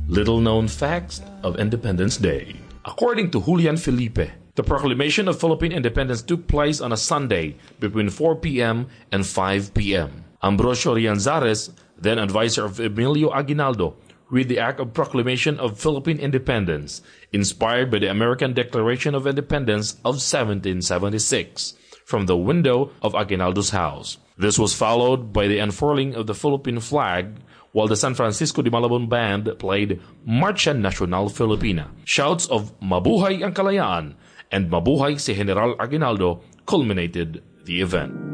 Little-known facts of Independence Day. According to Julian Felipe, the proclamation of Philippine independence took place on a Sunday between 4 p.m. and 5 p.m. Ambrosio Rianzares, then advisor of Emilio Aguinaldo, read the Act of Proclamation of Philippine Independence, inspired by the American Declaration of Independence of 1776, from the window of Aguinaldo's house. This was followed by the unfurling of the Philippine flag, while the San Francisco de Malabon Band played Marcha Nacional Filipina. Shouts of Mabuhay ang Kalayaan and Mabuhay si General Aguinaldo culminated the event.